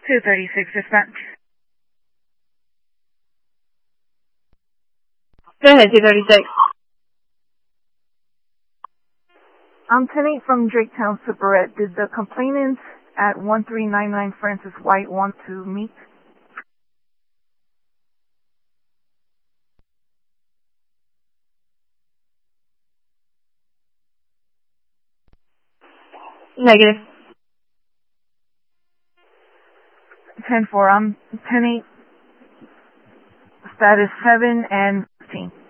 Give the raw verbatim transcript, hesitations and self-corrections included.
two thirty-six dispatch. Go ahead, two thirty-six. I'm ten eight from Draketown Superette. Did the complainants at one three nine nine Francis White want to meet? Negative. ten four. I'm ten eight. Status seven and fifteen.